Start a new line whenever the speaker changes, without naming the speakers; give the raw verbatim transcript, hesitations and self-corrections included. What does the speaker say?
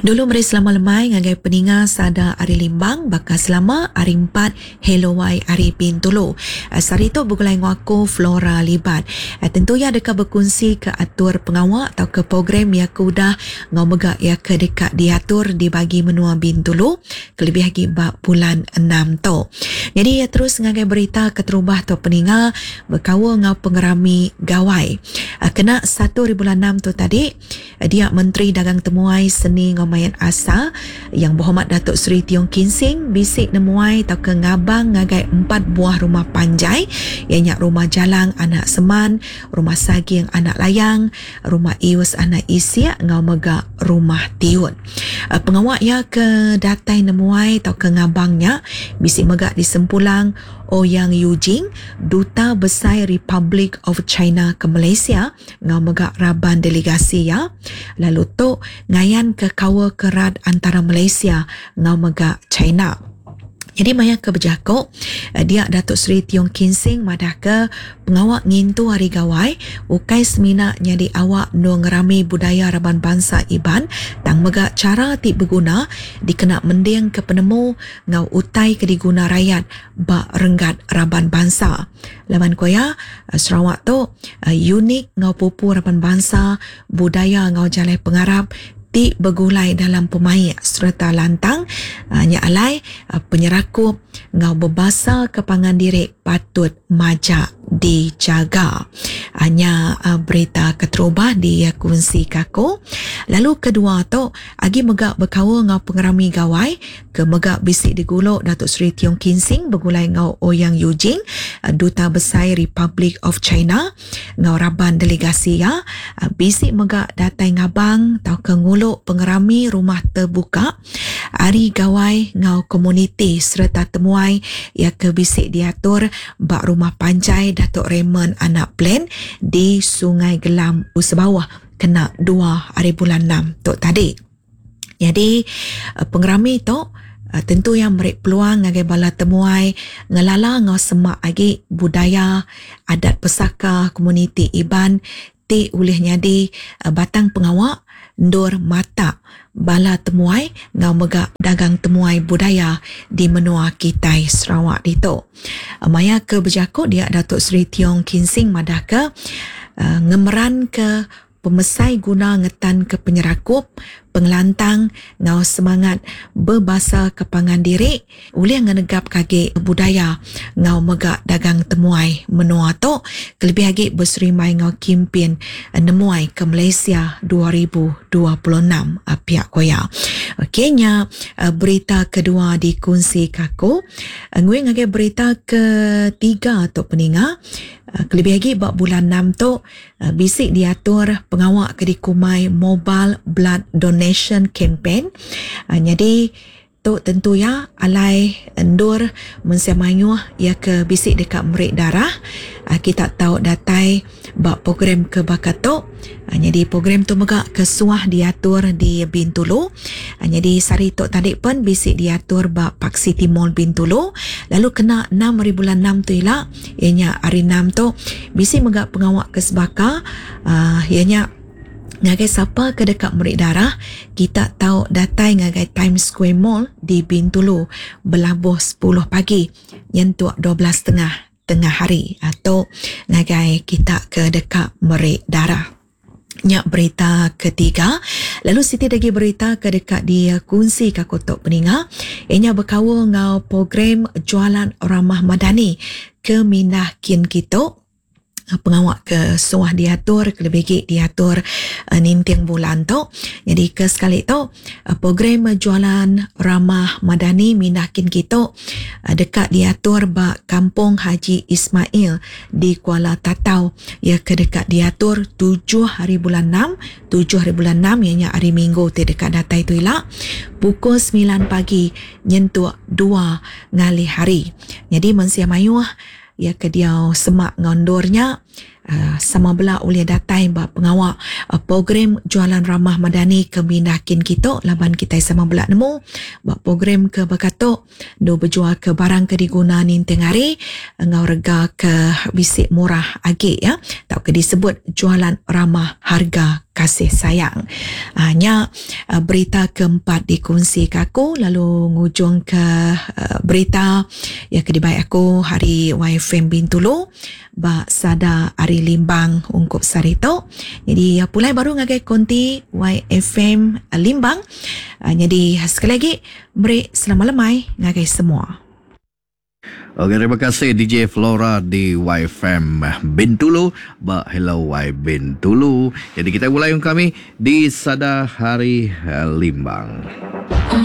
Dulu meri selama lemai ngagai peninga sada ari limbang bakal selama ari empat hello wai ari pintulu. Sari tu bergulai ngaku Flora Libat. Tentu ya dekat berkongsi ke atur pengawak atau ke program ya ke udah ngau megak ya ke dekat diatur dibagi menua bintulu kelebih lagi bak bulan enam tu. Jadi ya terus ngagai berita keterubah tu peninga berkawa ngau pengerami gawai. Kena satu hari bulan enam tu tadi dia Menteri Dagang Temuai Seni Ngomayan Asa yang berhormat Datuk Seri Tiong Kinsing bisik nemuai atau ke ngabang ngagai empat buah rumah panjai ianya rumah jalang anak seman, rumah saging anak layang, rumah ius anak isiak ngau megak rumah tiun. Pengawak ya ke datai nemuai atau ke ngabangnya bisik megak di Sempulang Ouyang Eugene, Duta Besar Republic of China ke Malaysia ngau megak raban delegasi ya. Lalu tu ngayan ke kawa kerat antara Malaysia ngau megak China. Jadi maya ke berjakuk dia Datuk Seri Tiong Kinsing madah ke pengawak ngintu hari gawai ukai semina nyadi awak no ngerami budaya raban bangsa Iban tang megak cara ti berguna dikena mending ke penemu ngau utai ke diguna rakyat bak renggat raban bangsa. Laman koya Sarawak tu unik ngau pupu raban bangsa budaya ngau jalai pengarap ti bergulai dalam pemain serta lantang uh, nya alai uh, penyerakup ngau berbasa kepangan diri patut majak dijaga. Hanya uh, berita keterubah di uh, kongsi kaku. Lalu kedua tu agi megak berkawa ngau pengerami gawai ke megak bisik diguluk Datuk Seri Tiong Kinsing bergulai ngau Ouyang Eugene, uh, Duta Besar Republic of China ngau raban delegasi ya uh, bisik megak datai ngabang tau ke nguluk pengerami rumah terbuka hari gawai ngau komuniti serta temuai ya ke bisik diatur bak rumah panjai Datuk Raymond anak plan di Sungai Gelam Usbawah kena dua hari bulan enam tu tadi. Jadi pengerami tu tentu yang merik peluang ngagai bala temuai ngelala ngau semak lagi budaya adat pesaka komuniti Iban ti ulih nyadi batang pengawak ndur mata bala temuai ngau megak dagang temuai budaya di menua Kitai Sarawak itu. Maya ke berjakuk dia Datuk Seri Tiong Kinsing madah ke uh, ngemeran ke pemesai guna ngetan ke penyerakup pengelantang ngau semangat berbahasa kepangan diri ulih ngenegap kage budaya ngau megak dagang temuai menua tu kelebih lagi berserimai ngau kimpin nemuai ke Malaysia dua ribu dua puluh enam pihak koya. Okeynya berita kedua dikongsi kaku ngui ngage berita ketiga tu peninga kelebih lagi bak bulan enam tu bisik diatur pengawak ke dikumai mobile blood donation campaign. Jadi tu tentu ya alai endur mensemayuh ya ke bisik dekat merik darah kita tahu datai bak program ke bakat tu. Jadi program tu megak kesuah diatur di Bintulu. Jadi sari tok tadi pun bisik diatur bak Park City Mall Bintulu. Lalu kena enam hari bulan enam tu ialah ianya hari enam tu bisik megak pengawak ke sebaka uh, ianya ngagai siapa ke dekat merik darah kita tahu datai ngagai Times Square Mall di Bintulu belabuh sepuluh pagi yang tu dua belas tengah tengah hari atau ngagai kita ke dekat merik darah. Nyak berita ketiga. Lalu Siti lagi berita ke dekat dia kongsi kakotok peninga ianya berkawa ngau program jualan ramah madani ke minah kin kita pengawak ke suah diatur kelebih diatur uh, ninting bulan tu. Jadi ke sekali tu uh, program jualan ramah madani minakin kita uh, dekat diatur bak Kampung Haji Ismail di Kuala Tatau ya ke dekat diatur tujuh hari bulan enam tujuh hari bulan enam ianya hari minggu ti dekat data itu ialah pukul sembilan pagi nyentuh dua ngali hari. Jadi mensia mayuh ya ke dia semak ngondornya uh, sama bela oleh datai bak pengawak uh, program jualan ramah madani ke mindakin kita laban kita sama bela nemu bak program ke bakatok do berjual ke barang ke diguna ninteng hari ngau rega ke bisik murah agi ya tak ke disebut jualan ramah harga kasih sayang. Hanya uh, berita keempat dikongsi ke aku, lalu ngujung ke uh, berita yang kedibai aku hari Y F M Bintulu ba sada ari limbang ungkup sarito. Jadi uh, pulai baru ngagai konti Y F M Limbang. Uh, jadi sekali lagi beri selamat lemai ngagai semua.
Oke, terima kasih D J Flora di Y F M Bintulu. Ba hello Y Bintulu. Jadi kita mulai kami di Sada Hari Limbang.